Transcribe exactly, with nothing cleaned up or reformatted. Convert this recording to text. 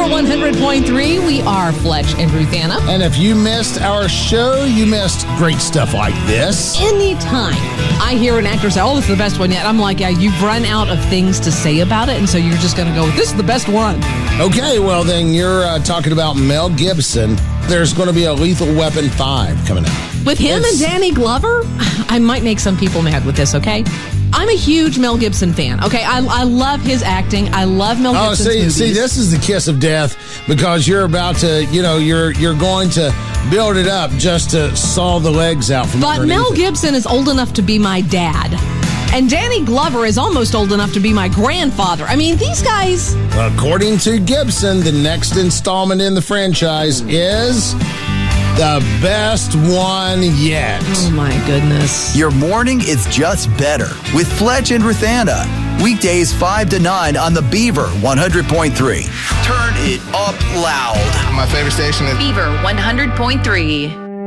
Beaver one hundred point three, we are Fletch and Ruthanna. And if you missed our show, you missed great stuff like this. Anytime I hear an actor say, oh, this is the best one yet, I'm like, yeah, you've run out of things to say about it, and so you're just going to go, this is the best one. Okay, well, then you're uh, talking about Mel Gibson. There's going to be a Lethal Weapon five coming out. With him It's- and Danny Glover, I might make some people mad with this, okay? I'm a huge Mel Gibson fan, okay? I, I love his acting. I love Mel Oh, Gibson's see, movies. see, this is the kiss of death because you're about to, you know, you're you're going to build it up just to saw the legs out from But underneath Mel it. Gibson is old enough to be my dad. And Danny Glover is almost old enough to be my grandfather. I mean, these guys... According to Gibson, the next installment in the franchise is the best one yet. Oh, my goodness. Your morning is just better with Fletch and Ruthanna. Weekdays five to nine on the Beaver one hundred point three. Turn it up loud. My favorite station is Beaver one hundred point three.